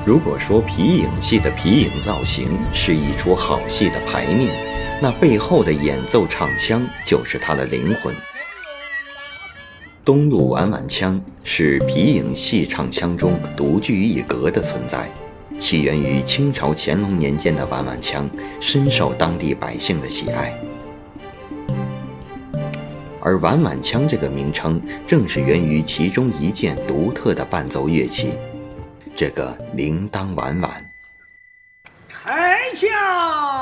如果说皮影戏的皮影造型是一出好戏的排面，那背后的演奏唱腔就是它的灵魂。东路晚晚腔是皮影戏唱腔中独具一格的存在，起源于清朝乾隆年间的晚晚腔，深受当地百姓的喜爱。而晚晚腔这个名称正是源于其中一件独特的伴奏乐器，这个铃铛晚晚。 开枪！